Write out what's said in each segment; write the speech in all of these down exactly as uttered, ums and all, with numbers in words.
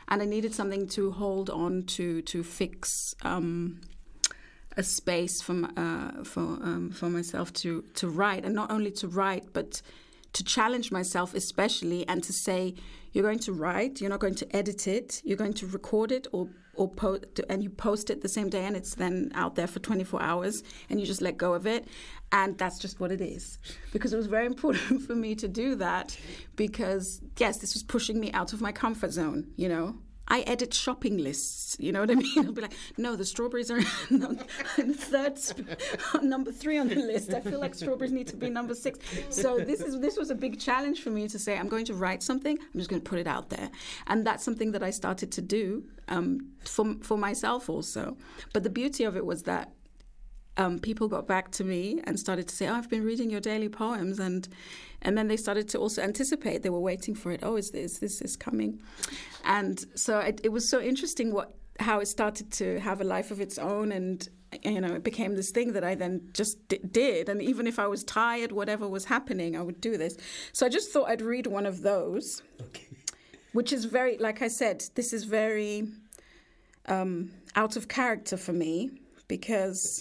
and I needed something to hold on to to fix um, a space for m- uh, for um, for myself to to write, and not only to write, but to challenge myself, especially, and to say, you're going to write, you're not going to edit it, you're going to record it or or post, and you post it the same day, and it's then out there for twenty-four hours, and you just let go of it, and that's just what it is. Because it was very important for me to do that, because yes, this was pushing me out of my comfort zone, you know. I edit shopping lists, you know what I mean? I'll be like, no, the strawberries are on the third, sp- number three on the list. I feel like strawberries need to be number six. So this is this was a big challenge for me to say, I'm going to write something, I'm just going to put it out there. And that's something that I started to do um, for, for myself also. But the beauty of it was that Um, people got back to me and started to say, oh, I've been reading your daily poems. And and then they started to also anticipate. They were waiting for it. Oh, is this, this is coming? And so it, it was so interesting what how it started to have a life of its own. And, you know, it became this thing that I then just d- did. And even if I was tired, whatever was happening, I would do this. So I just thought I'd read one of those, Okay. which is very, like I said, this is very um, out of character for me because...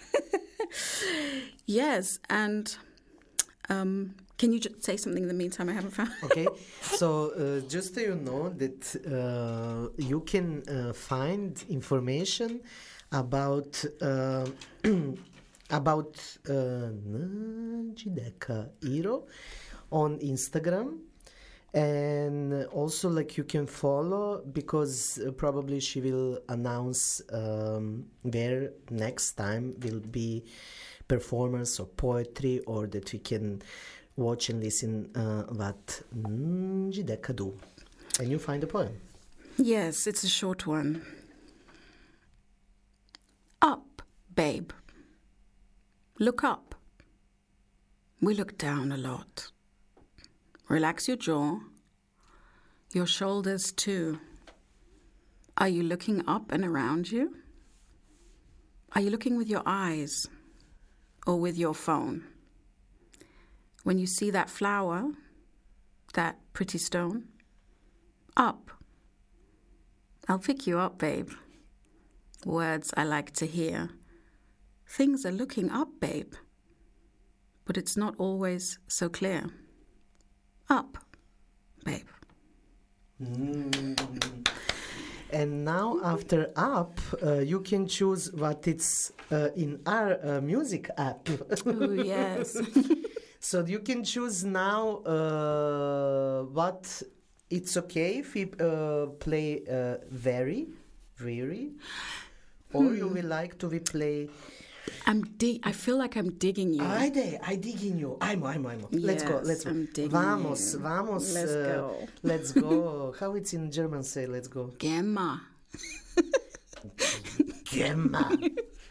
Yes, and um, can you just say something in the meantime? I haven't found. Okay, so uh, just so you know that uh, you can uh, find information about uh, about uh, Njideka Hero on Instagram. And also, like, you can follow, because uh, probably she will announce um, where next time will be performance or poetry, or that we can watch and listen uh, what Njideka do. And you find the poem. Yes, it's a short one. Up, babe. Look up. We look down a lot. Relax your jaw, your shoulders too. Are you looking up and around you? Are you looking with your eyes or with your phone? When you see that flower, that pretty stone, up. I'll pick you up, babe. Words I like to hear. Things are looking up, babe. But it's not always so clear. Up, babe. Mm. And now, after up, uh, you can choose what it's uh, in our uh, music app. Oh, yes. So you can choose now uh, what it's okay if we uh, play uh, very, very, or Hmm. you will like to we play. I'm dig- I feel like I'm digging you. I de, I dig in you. I'm, I'm, I'm. Let's go. Yes, Let's go. I'm digging Vamos, you. vamos. Let's uh, go. Let's go. How it's in German? Say, let's go. Gemma. Gemma.